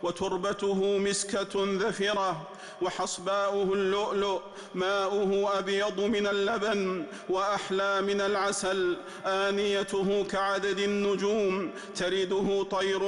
وتربته مسكة ذفرة، وحصباؤه اللؤلؤ، ماؤه أبيض من اللبن وأحلى من العسل، آنيته كعدد النجوم، ترده طير